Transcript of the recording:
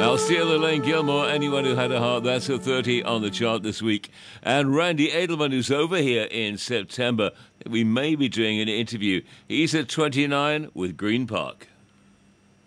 Alcea Lane Gilmore, Anyone Who Had a Heart, that's a 30 on the chart this week. And Randy Edelman, who's over here in September, we may be doing an interview. He's at 29 with Green Park.